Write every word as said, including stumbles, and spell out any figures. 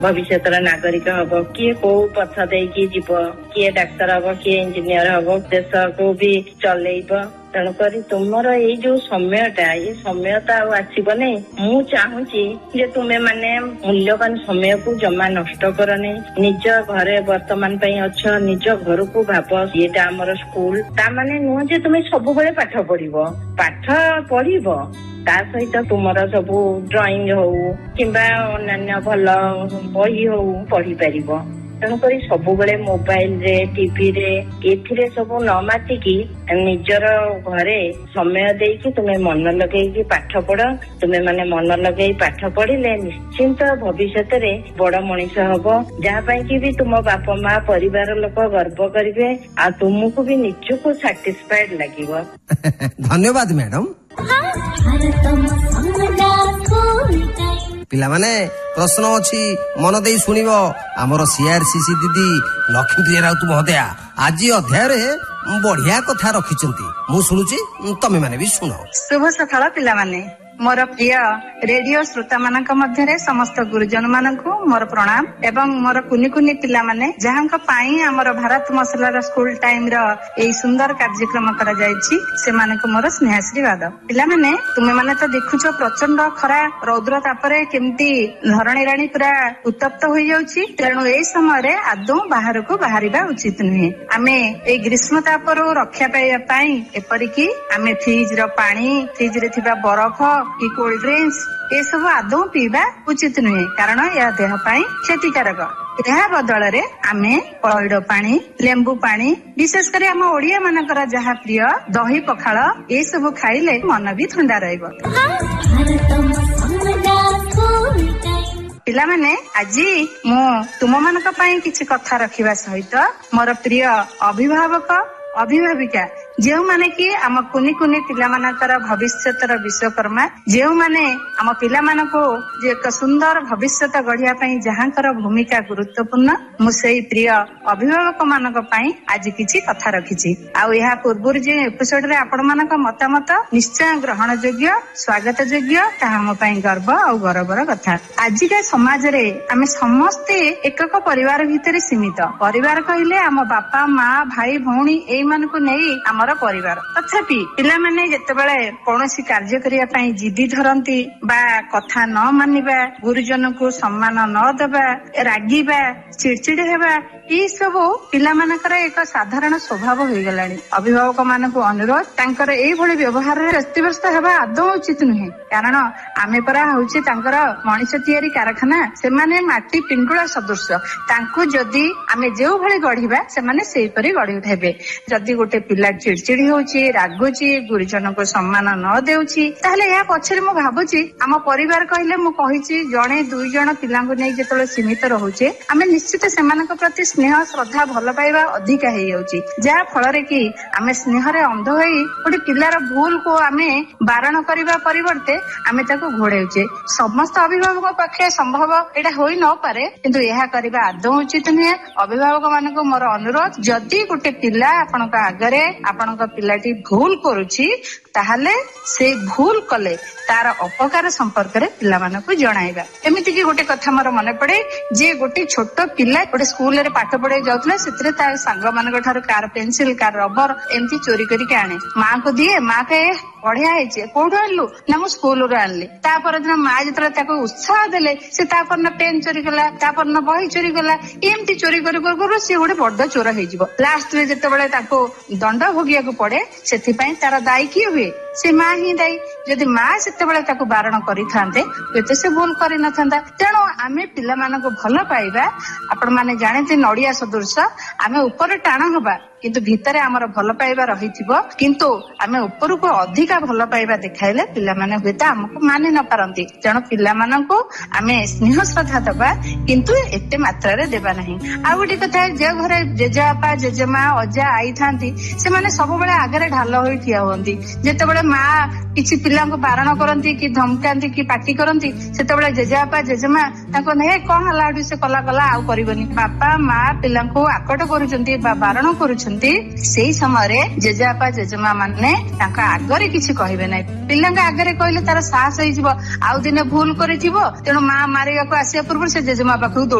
भविष्य नागरिक हम किए कौ पथ देकी जीव किए डाक्तर हम किए इंजीनियर हम देश को भी चलेब तेणुक तुमर ये जो समयटा ये समय तो आसबन मु चाहूँगी जे तुम्हें माने मूल्यवान समय को जमा नष्ट करनी निज घरे वर्तमान अच्छ निज घर को भाव ये आमर स्कूल ता माने नुह जे तुम्हें सब बेले पाठ पढ़िबो पाठ पढ़िबो ता सहित तुमर सब ड्रॉइंग हो किंबा अन्य भल बही हो पढ़ी पारिबो तेणुक सब बेले मोबाइल रे टीवी रे एथिरे सब न मातिकी निजर घरे समय देकी तुम्हें मन लगेगी पाठ पढ़ तुम्हें माने मन लगे पाठ पढ़िले निश्चिंत भविष्य रे बड़ मनीष हबो जहाँ पाई कि भी तुम बापा माँ परिवार लोक गर्व करिवे आ तुमको भी निजको सैटिस्फाइड लागिवो। धन्यवाद मैडम। पिला माने प्रश्न अछि मन देई सुनिबो हमर सीआरसीसी दीदी लक्ष्मीप्रिया राउत महोदया आज अध्याय रे बढ़िया कथा रखिचंती मु सुनुची तमे माने भी सुनो। शुभ सकाळ पिला माने मोर प्रिय रेडियो श्रोता मानक मध्यरे समस्त गुरुजन मानकु मोर प्रणाम एवं मोर कुनी कुनी पिला माने जहांक पाई हमर भारत मसलार स्कूल टाइम रो एई सुंदर कार्यक्रम करा जायछि से मानक मोर स्नेहाशीर्वाद। पिला माने तुमे माने तो देखुछो प्रचंड खरा रौद्र तापरे केमती धरणी राणी पूरा उत्तप्त होई जाउछि तेणु एई समय रे आदौ बाहर को बाहरिबा उचित नुहे। आमे एई ग्रीष्म तापरो रक्षा पाइबा पाई एपरिकी आमे फ्रिज रो पानी फ्रिज रे थिबा बरफ कि कोल्ड ड्रिंक्स ये सब आदौ पीवा उचित नुहे कारण यह देह पाई क्षतिकारक। यह बदल रे आमे पइड पानी लेंबू पानी विशेष कर आम ओडिया मानकर जहाँ प्रिय दही पखाल ये सब खाइले मन भी ठंडा रहइबो। पिला माने आजी मु तुम मानक पाई किछि कथा रखिबा सहित मोर प्रिय अभिभावक अभिभाविका जो माने कि आम कुनी कुनी पिला मानकर भविष्यतर विश्वकर्मा जो माने आम पिला मानको जे एक सुंदर भविष्यत गढ़िया पई जहांकर भूमिका गुरुत्वपूर्ण मु सेई प्रिय अभिभावक मानक पई आज किछि कथा रखिछि आउ यहा पूर्व जे एपिसोड रे आपण मानक मतामत निश्चय ग्रहण योग्य स्वागत योग्य ताहा हम पई गर्व आ गौरवर कथा। आजिका समाज रे आमे समस्ते एकक परिवार भितर सीमित परिवार कहिले आम बापा माँ भाई भौणी एई मानको नेई हमर परिवार तथापि पिला माने जेतेबेले कोनोसी कार्य करिया पई जिद्दी धरंती बा कथा न मानिबा गुरुजन को सम्मान न देबा रागिबा चिड़चिड़ी हेबा ई सब पिला मानकर एक साधारण स्वभाव हो गलानी। अभिभावक मानक अनुरोध तांकर एई भली व्यवहार रे व्यस्त हेबा आदौ उचित नुहे कारण आमे परा होउछि तांकर मनीष तयारी कारखाना से माने माटी पिंडुळा सदृश तांकु जदी आमे जेउ भली गढिबा से माने सेई परी गढि उठेबे। जदी गोटे पिला चिड़चिड़ी होउछि रागुछि गुरुजन को सम्मान न देउछि ताहले या पछरे मु भाबुछि आम परिवार कहिले मु कहिछि जणे दुई जण पिलांगु नै जेतले सीमित रहउछे आमे निश्चित सेमानक प्रति स्नेह श्रद्धा भल पाइबा अधिका हो जाउछि जा फल कि आमे स्नेह रे अंध होई गोटे पिलार भूल को आमे बारण करबा परिवर्ते आमे ताको घोड़ेउछे। समस्त अभिभावक पक्षे संभव एटा होई न पारे किंतु यहा करबा आदौ उचित नहे। अभिभावक मानको मोर अनुरोध जदी गोटे पिला आपनका आगरे आपनका पिलाटी भूल करूछि ताहले से भूल कले तार अपकार संपर्क रे पिला मानको जणाइबा। एमिति कि गोटे कथा मोर मने पड़े जे गोटे छोट पिला गोटे स्कूल रे पाठ पढ़े जाउतले सेतरे ता संग मानक ठार कार पेंसिल कार रबर एमती चोरी करी के आने मां को दिए मां के बढ़िया है कोठु आनलु ना मु स्कूल रे आनली तापर दिन मां जतले ताको उत्साह देले से तापर न पेन चोरी कला तापर न बही चोरी कला एमती चोरी करी कर से गोटे बड़ चोर हो जिवो। लास्ट रे जतबेले ताको दंड भोगिया को पड़े सेथि पई तार दायी की हुए से मां ही दायी। जदि मां सेतेबेले ताको बारण करि थांते एते से भूल करि न थांता। तेणु आमे पिला मानको भल पाइबा आपण माने जाने नड़िया सदृश आमे ऊपर टाण हबा किंतु भितरे आमर भल पाइबा रहिथिबो किंतु आमे ऊपर को अधिका भल पाइबा देखाइले पिला माने हुएता हमको मानि न पारंती। तेणु पिला मानको आमे स्नेह श्रद्धा दबा किंतु एते मात्रा रे देबा नहीं। आ गोटे कथा जे घरे जेजेबापा जेजेमा अजा आई थांती से माने सब बेले आगरे ढाल होई ठिया होंती जेतेबेले ଯେତେବେଳେ ମା କିଛି ପିଲାଙ୍କୁ ବାରଣ କରନ୍ତି କି ଧମକାନ୍ତି କି ପାଟି କରନ୍ତି, ସେତେବେଳେ ଜେଜେବାପା ଜେଜେମା ତାଙ୍କୁ ହେ କଣ ହେଲା ଏଠୁ ସେ କଲା କଲା ଆଉ କରିବନି। ବାପା ମା ପିଲାଙ୍କୁ ଆକଟ କରୁଛନ୍ତି ବା ବାରଣ କରୁଛନ୍ତି, ସେଇ ସମୟରେ ଜେଜେବାପା ଜେଜେମା ମାନେ ତାଙ୍କ ଆଗରେ କିଛି କହିବେ ନାହିଁ। ପିଲାଙ୍କ ଆଗରେ କହିଲେ ତାର ସାହସ ହେଇଯିବ, ଆଉ ଦିନେ ଭୁଲ କରିଥିବ, ତେଣୁ ମା ମାରିବାକୁ ଆସିବା ପୂର୍ବରୁ ସେ ଜେଜେମା ପାଖକୁ